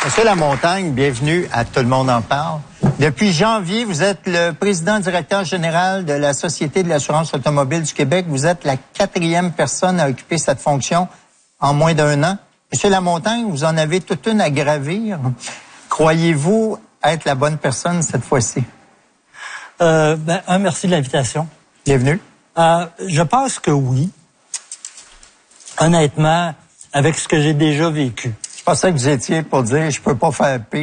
Monsieur Lamontagne, bienvenue à Tout le monde en parle. Depuis janvier, vous êtes le président-directeur général de la Société de l'assurance automobile du Québec. Vous êtes la 4e personne à occuper cette fonction en moins d'1 an. Monsieur Lamontagne, vous en avez toute une à gravir. Croyez-vous être la bonne personne cette fois-ci? Merci de l'invitation. Bienvenue. Je pense que oui. Honnêtement, avec ce que j'ai déjà vécu. Je pensais que vous étiez pour dire « je peux pas faire pire ».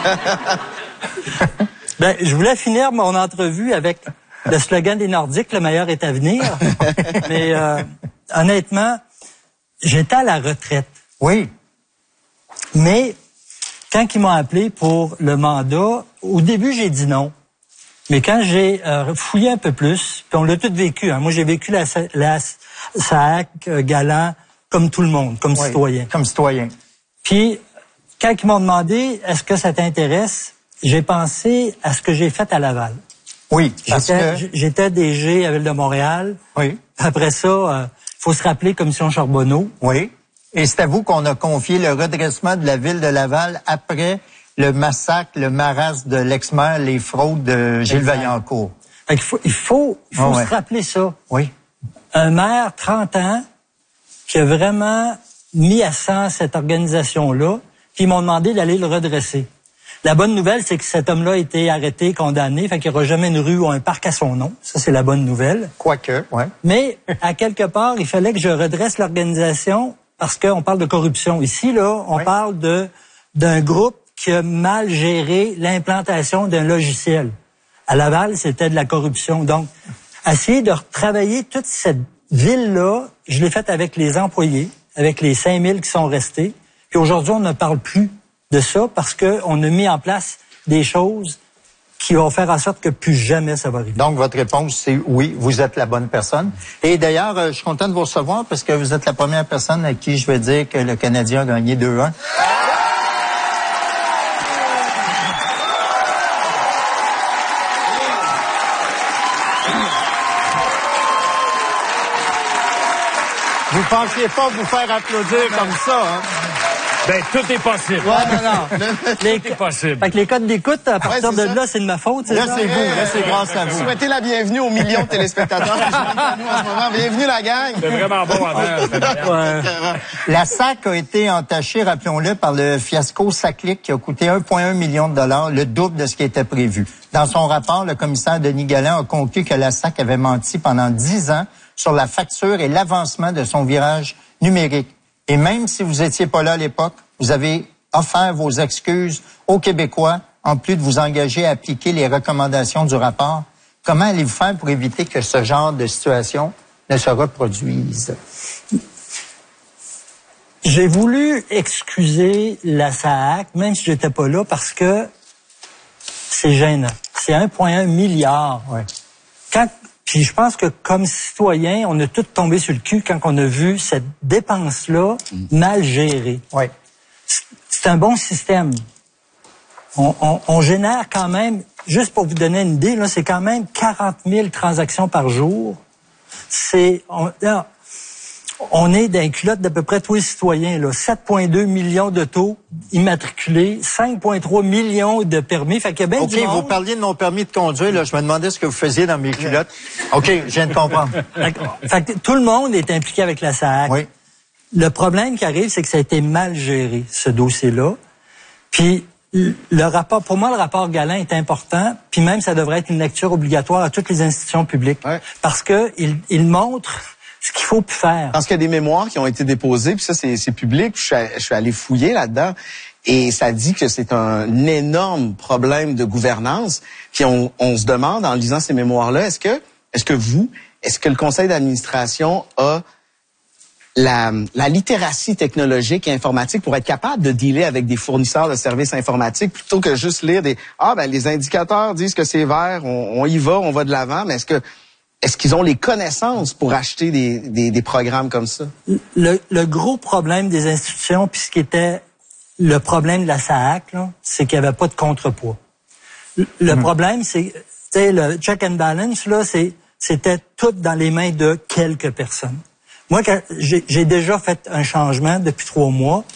Je voulais finir mon entrevue avec le slogan des Nordiques, le meilleur est à venir. Mais honnêtement, j'étais à la retraite. Oui. Mais quand ils m'ont appelé pour le mandat, au début, j'ai dit non. Mais quand j'ai fouillé un peu plus, puis on l'a tout vécu. Moi, j'ai vécu la SAAC galant comme tout le monde, comme citoyen. Comme citoyen. Puis, quand ils m'ont demandé « est-ce que ça t'intéresse », j'ai pensé à ce que j'ai fait à Laval. Oui, j'étais DG à Ville de Montréal. Oui. Après ça, faut se rappeler Commission Charbonneau. Oui. Et c'est à vous qu'on a confié le redressement de la Ville de Laval après le massacre, le marasme de l'ex-maire, les fraudes de Gilles Vaillancourt. Il faut se rappeler ça. Oui. Un maire, 30 ans, qui a vraiment mis à sang cette organisation-là, puis ils m'ont demandé d'aller le redresser. La bonne nouvelle, c'est que cet homme-là a été arrêté, condamné, fait qu'il n'y aura jamais une rue ou un parc à son nom. Ça, c'est la bonne nouvelle. Quoique, ouais. Mais, à quelque part, il fallait que je redresse l'organisation parce qu'on parle de corruption. Ici, là, on parle d'un groupe qui a mal géré l'implantation d'un logiciel. À Laval, c'était de la corruption. Donc, essayer de retravailler toute cette ville-là, je l'ai faite avec les employés, avec les 5000 qui sont restés. Puis aujourd'hui, on ne parle plus de ça parce qu'on a mis en place des choses qui vont faire en sorte que plus jamais ça va arriver. Donc, votre réponse, c'est oui, vous êtes la bonne personne. Et d'ailleurs, je suis content de vous recevoir parce que vous êtes la première personne à qui je vais dire que le Canadien a gagné 2-1. Vous ne pensiez pas vous faire applaudir comme ça, hein? Tout est possible. Non. Tout est possible. Fait que les codes d'écoute, à partir de là, c'est de ma faute. Là, c'est vous. Là, c'est grâce à vous. Souhaitez la bienvenue aux millions de téléspectateurs qui sont à nous en ce moment. Bienvenue, la gang. C'est vraiment bon avant. La SAC a été entachée, rappelons-le, par le fiasco SACLIC qui a coûté 1,1 million de dollars, le double de ce qui était prévu. Dans son rapport, le commissaire Denis Galland a conclu que la SAC avait menti pendant 10 ans sur la facture et l'avancement de son virage numérique. Et même si vous étiez pas là à l'époque, vous avez offert vos excuses aux Québécois, en plus de vous engager à appliquer les recommandations du rapport. Comment allez-vous faire pour éviter que ce genre de situation ne se reproduise? J'ai voulu excuser la SAAC, même si j'étais pas là, parce que c'est gênant. C'est 1,1 milliard. Ouais. Puis je pense que comme citoyen, on a tous tombé sur le cul quand on a vu cette dépense-là mal gérée. Oui. C'est un bon système. On génère quand même, juste pour vous donner une idée, là, c'est quand même 40 000 transactions par jour. On est dans les culottes d'à peu près tous les citoyens, là. 7,2 millions d'autos immatriculés, 5,3 millions de permis. Fait qu'il y a bien du monde. Vous parliez de mon permis de conduire, là. Je me demandais ce que vous faisiez dans mes culottes. OK, je viens de comprendre. Fait que tout le monde est impliqué avec la SAAC. Oui. Le problème qui arrive, c'est que ça a été mal géré, ce dossier-là. Puis, le rapport, pour moi, le rapport Galland est important, puis même ça devrait être une lecture obligatoire à toutes les institutions publiques. Ouais. Parce que il montre ce qu'il faut plus faire. Parce qu'il y a des mémoires qui ont été déposées, puis ça, c'est public. Je suis allé fouiller là-dedans. Et ça dit que c'est un énorme problème de gouvernance. Puis on se demande, en lisant ces mémoires-là, est-ce que le conseil d'administration a la littératie technologique et informatique pour être capable de dealer avec des fournisseurs de services informatiques plutôt que juste lire les indicateurs disent que c'est vert, on y va, on va de l'avant, mais est-ce qu'ils ont les connaissances pour acheter des programmes comme ça? Le gros problème des institutions, puis ce qui était le problème de la SAAC, là, c'est qu'il n'y avait pas de contrepoids. Le problème, c'est, le check and balance, là, c'était tout dans les mains de quelques personnes. Moi, j'ai déjà fait un changement depuis 3 mois.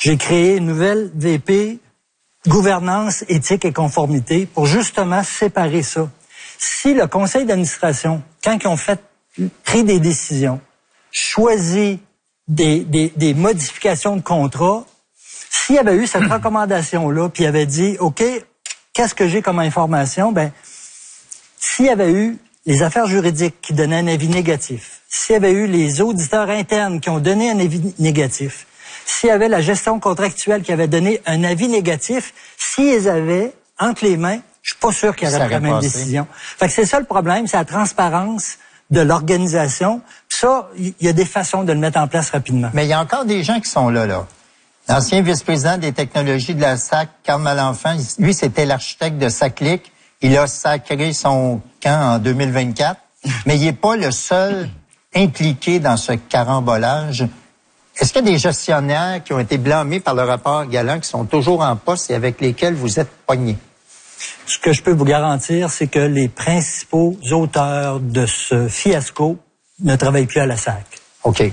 j'ai créé une nouvelle VP gouvernance, éthique et conformité pour justement séparer ça. Si le conseil d'administration, quand ils ont pris des décisions, choisi des modifications de contrat, s'il y avait eu cette recommandation-là, puis il avait dit, OK, qu'est-ce que j'ai comme information? Ben, s'il y avait eu les affaires juridiques qui donnaient un avis négatif, s'il y avait eu les auditeurs internes qui ont donné un avis négatif, s'il y avait la gestion contractuelle qui avait donné un avis négatif, s'ils avaient entre les mains, je suis pas sûr qu'il y aurait pris la même décision. Fait que c'est ça le problème, c'est la transparence de l'organisation. Puis ça, il y a des façons de le mettre en place rapidement. Mais il y a encore des gens qui sont là. L'ancien vice-président des technologies de la SAC, Carl Malenfant, lui, c'était l'architecte de SACLIC. Il a sacré son camp en 2024. Mais il n'est pas le seul impliqué dans ce carambolage. Est-ce qu'il y a des gestionnaires qui ont été blâmés par le rapport Galland, qui sont toujours en poste et avec lesquels vous êtes pognés? Ce que je peux vous garantir, c'est que les principaux auteurs de ce fiasco ne travaillent plus à la SAC. OK.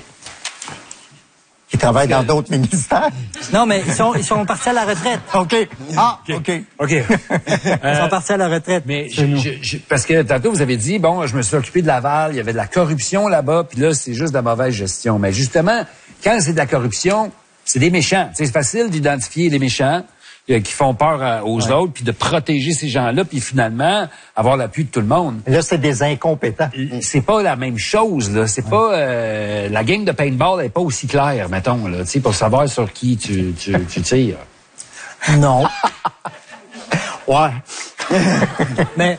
Ils travaillent dans d'autres ministères? Non, mais ils sont partis à la retraite. OK. Ah, OK. OK. Ils sont partis à la retraite. Mais parce que tantôt, vous avez dit, bon, je me suis occupé de Laval, il y avait de la corruption là-bas, puis là, c'est juste de la mauvaise gestion. Mais justement, quand c'est de la corruption, c'est des méchants. C'est facile d'identifier les méchants qui font peur aux autres, puis de protéger ces gens-là, puis finalement, avoir l'appui de tout le monde. Là, c'est des incompétents. C'est pas la même chose, là. C'est pas... la game de paintball n'est pas aussi claire, mettons, là, tu sais, pour savoir sur qui tu tires. Non. Ouais. Mais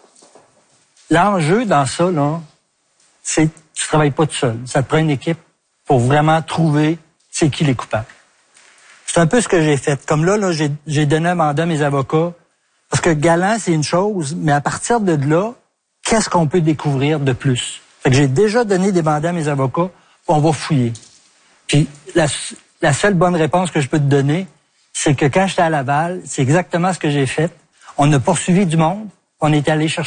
l'enjeu dans ça, là, c'est que tu travailles pas tout seul. Ça te prend une équipe pour vraiment trouver c'est qui les coupables. C'est un peu ce que j'ai fait. Comme là, j'ai donné un mandat à mes avocats. Parce que Galland, c'est une chose, mais à partir de là, qu'est-ce qu'on peut découvrir de plus? Fait que j'ai déjà donné des mandats à mes avocats, on va fouiller. Puis la seule bonne réponse que je peux te donner, c'est que quand j'étais à Laval, c'est exactement ce que j'ai fait. On a poursuivi du monde, on est allé chercher